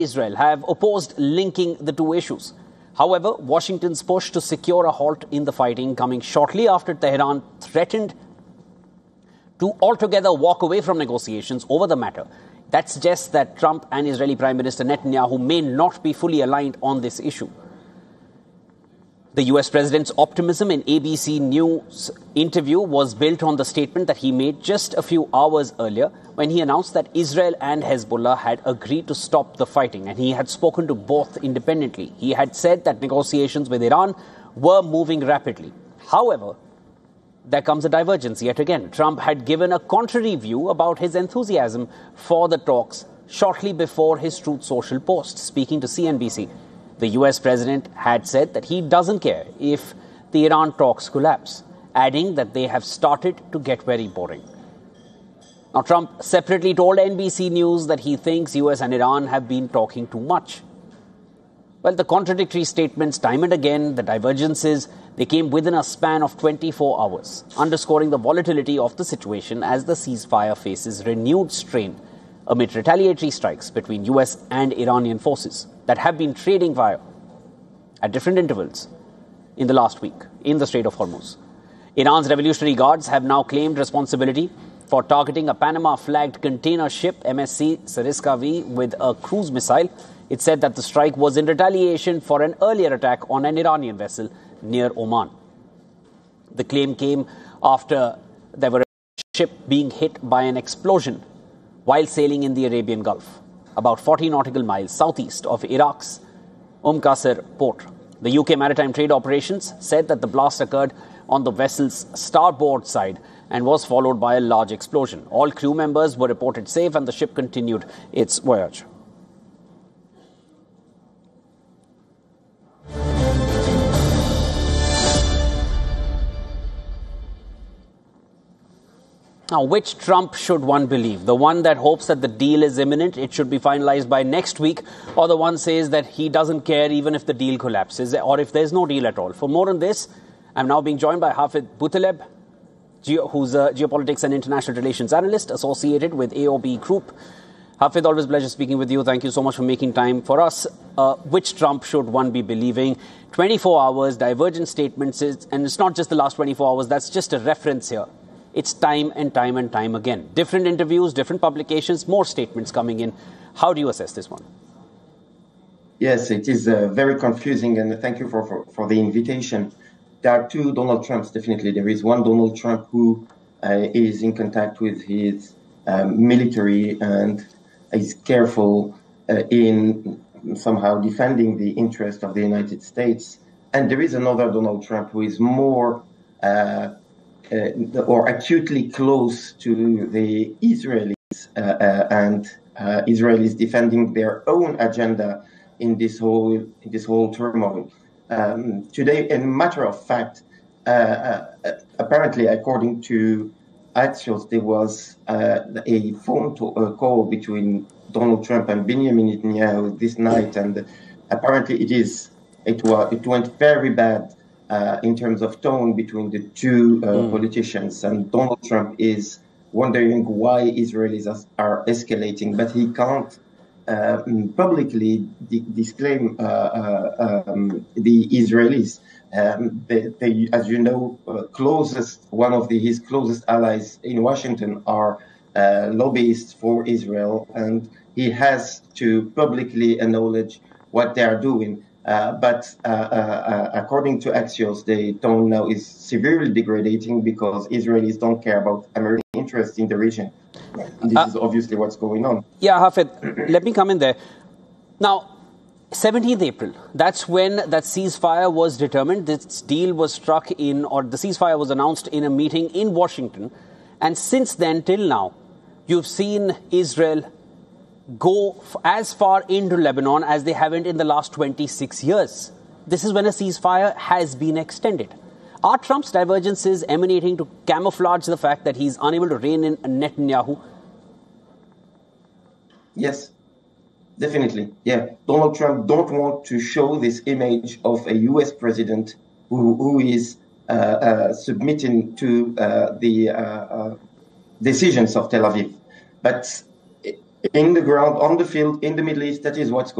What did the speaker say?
Israel have opposed linking the two issues. However, Washington's push to secure a halt in the fighting coming shortly after Tehran threatened to altogether walk away from negotiations over the matter. That suggests that Trump and Israeli Prime Minister Netanyahu may not be fully aligned on this issue. The US President's optimism in ABC News interview was built on the statement that he made just a few hours earlier when he announced that Israel and Hezbollah had agreed to stop the fighting, and he had spoken to both independently. He had said that negotiations with Iran were moving rapidly. However, there comes a divergence yet again. Trump had given a contrary view about his enthusiasm for the talks shortly before his Truth Social post, speaking to CNBC. The US president had said that he doesn't care if the Iran talks collapse, adding that they have started to get very boring. Now, Trump separately told NBC News that he thinks US and Iran have been talking too much. Well, the contradictory statements time and again, the divergences, they came within a span of 24 hours, underscoring the volatility of the situation as the ceasefire faces renewed strain amid retaliatory strikes between US and Iranian forces that have been trading fire at different intervals in the last week in the Strait of Hormuz. Iran's Revolutionary Guards have now claimed responsibility for targeting a Panama-flagged container ship, MSC Sariska V, with a cruise missile. It said that the strike was in retaliation for an earlier attack on an Iranian vessel near Oman. The claim came after there were a ship being hit by an explosion while sailing in the Arabian Gulf, about 40 nautical miles southeast of Iraq's Qasr port. The UK Maritime Trade Operations said that the blast occurred on the vessel's starboard side and was followed by a large explosion. All crew members were reported safe and the ship continued its voyage. Now, which Trump should one believe? The one that hopes that the deal is imminent, it should be finalized by next week, or the one says that he doesn't care even if the deal collapses, or if there's no deal at all? For more on this, I'm now being joined by Hafid Boutaleb, who's a geopolitics and international relations analyst associated with AOB Group. Hafid, always a pleasure speaking with you. Thank you so much for making time for us. Which Trump should one be believing? 24 hours, divergent statements, and it's not just the last 24 hours, that's just a reference here. It's time and time and time again. Different interviews, different publications, more statements coming in. How do you assess this one? Yes, it is very confusing, and thank you for the invitation. There are two Donald Trumps, definitely. There is one Donald Trump who is in contact with his military and is careful in somehow defending the interest of the United States. And there is another Donald Trump who is more or acutely close to the Israelis, and Israel is defending their own agenda in this whole turmoil. Today, in a matter of fact, apparently, according to Axios, there was a phone call between Donald Trump and Benjamin Netanyahu this night, and apparently it went very bad in terms of tone between the two politicians. And Donald Trump is wondering why Israelis are escalating, but he can't publicly disclaim the Israelis. They, as you know, one of his closest allies in Washington are lobbyists for Israel, and he has to publicly acknowledge what they are doing. But according to Axios, the tone now is severely degrading because Israelis don't care about American interests in the region. And this is obviously what's going on. Yeah, Hafid, let me come in there. Now, 17th April, that's when that ceasefire was determined. This deal was struck in, or the ceasefire was announced in a meeting in Washington. And since then, till now, you've seen Israel go as far into Lebanon as they haven't in the last 26 years. This is when a ceasefire has been extended. Are Trump's divergences emanating to camouflage the fact that he's unable to rein in Netanyahu? Yes, definitely. Yeah, Donald Trump don't want to show this image of a U.S. president who is submitting to the decisions of Tel Aviv. But in the ground, on the field, in the Middle East. That is what's going